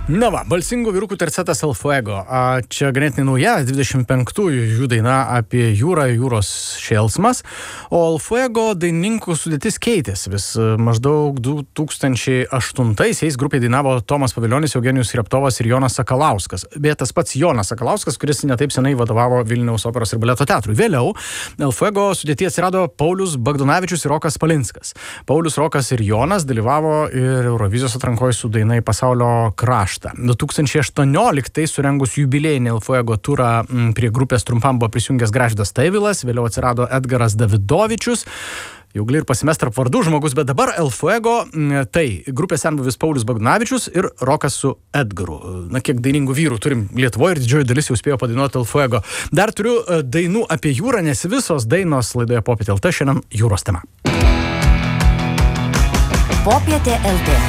Na va, balsingų vyrukų tercetas El Fuego. Čia ganėtinai nauja, 25-ųjų jų daina apie jūrą, jūros šėlsmas. O El Fuego dainininkų sudėtis keitėsi vis. Maždaug 2008-aisiais grupėje dainavo Tomas Paviljonis, Eugenijus Reptovas ir Jonas Sakalauskas. Beje, tas pats Jonas Sakalauskas, kuris netaip senai vadovavo Vilniaus operos ir baleto teatrui. Vėliau El Fuego sudėtyje atsirado Paulius Bagdonavičius ir Rokas Palinskas. Paulius, Rokas ir Jonas dalyvavo ir Eurovizijos atrankoje su daina į pasaulio kraštą. 2018 surengus jubiliejinį El Fuego turą prie grupės trumpam buvo prisijungęs Gražvydas Taivilas, vėliau atsirado Edgaras Davidovičius. Jau gali ir pasimest tarp vardų žmogus, bet dabar El Fuego, tai grupės senbuvis Paulius Bagdonavičius ir Rokas su Edgaru. Na, kiek dainingų vyrų turim Lietuvoje ir didžioji dalis jau spėjo padainuoti El Fuego. Dar turiu dainų apie jūrą, nes visos dainos laidoje Popietė LT šiandien jūros tema. Popietė LT.